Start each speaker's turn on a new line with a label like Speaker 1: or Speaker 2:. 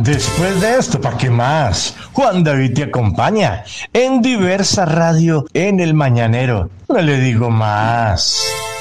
Speaker 1: Después de esto, ¿para qué más? Juan David te acompaña en Diversa Radio en el Mañanero. No le digo más.